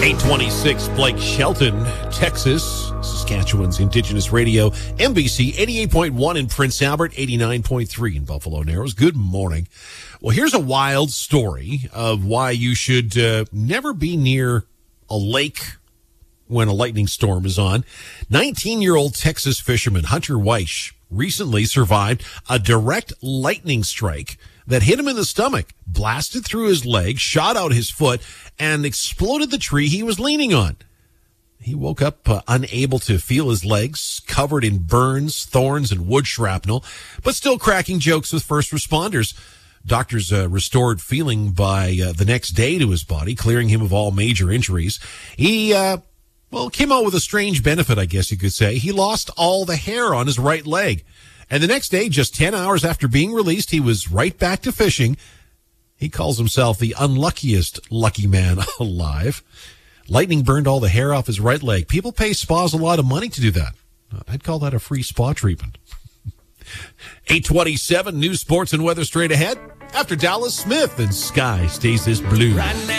826 Blake Shelton, Texas, Saskatchewan's Indigenous Radio, MBC 88.1 in Prince Albert, 89.3 in Buffalo Narrows. Good morning. Well, here's a wild story of why you should never be near a lake when a lightning storm is on. 19-year-old Texas fisherman Hunter Weisch recently survived a direct lightning strike that hit him in the stomach, blasted through his leg, shot out his foot, and exploded the tree he was leaning on. He woke up unable to feel his legs, covered in burns, thorns, and wood shrapnel, but still cracking jokes with first responders. Doctors restored feeling by the next day to his body, clearing him of all major injuries. He came out with a strange benefit, I guess you could say. He lost all the hair on his right leg. And the next day, just 10 hours after being released, he was right back to fishing. He calls himself the unluckiest lucky man alive. Lightning burned all the hair off his right leg. People pay spas a lot of money to do that. I'd call that a free spa treatment. 827 news, sports, and weather straight ahead after Dallas Smith and Sky Stays This Blue.